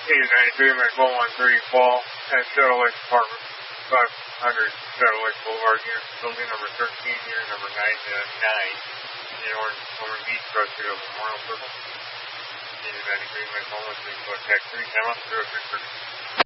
8093, McMullen 130 Fall, at Shadow Lake Apartment, 500 Shadow Lake Boulevard, unit building number 13, unit number 9, in Orange Beach, Cross Street of Memorial Circle. 8093, McMullen, please contact 3, time up, 0330.